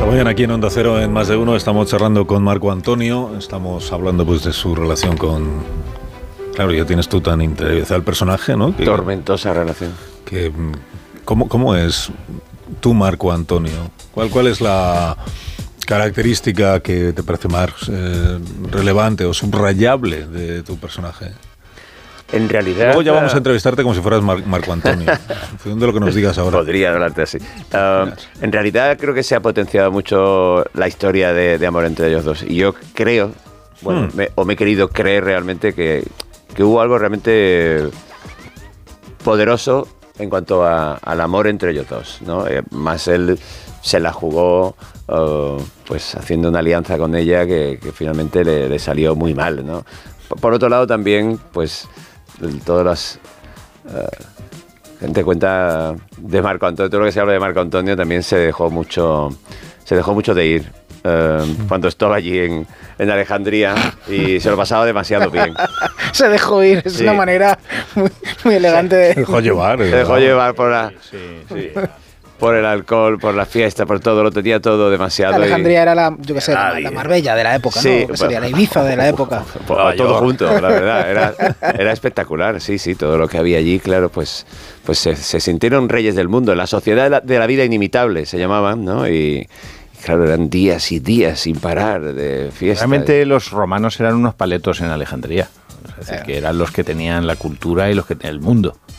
Mañana aquí en Onda Cero, en Más de Uno, estamos charlando con Marco Antonio. Estamos hablando pues de su relación con... Claro, ya tienes tú tan interiorizado el personaje, ¿no? Tormentosa relación. ¿Cómo es tú, Marco Antonio? ¿Cuál es la característica que te parece más relevante o subrayable de tu personaje? En realidad... Luego ya vamos a entrevistarte como si fueras Marco Antonio, en función de lo que nos digas ahora. Podría hablarte así. En realidad creo que se ha potenciado mucho la historia de amor entre ellos dos. Y yo creo, me he querido creer realmente que hubo algo realmente poderoso en cuanto al amor entre ellos dos, ¿no? Más él se la jugó pues haciendo una alianza con ella que finalmente le salió muy mal, ¿no? Por otro lado también, pues... todas las gente cuenta de Marco Antonio, todo lo que se habla de Marco Antonio también se dejó mucho de ir cuando estaba allí en Alejandría y se lo pasaba demasiado bien. Se dejó ir, es una manera muy elegante de... Se dejó llevar. Se dejó llevar por la... Sí. Por el alcohol, por la fiesta, por todo, lo tenía todo demasiado. Alejandría era la Marbella de la época, sí, ¿no? Sería la Ibiza de la época. Todo junto, la verdad. Era espectacular, sí, todo lo que había allí, claro, pues se sintieron reyes del mundo. La sociedad de la vida inimitable se llamaban, ¿no? Y claro, eran días y días sin parar de fiesta. Realmente los romanos eran unos paletos en Alejandría. Es decir, que eran los que tenían la cultura y los que tenían el mundo.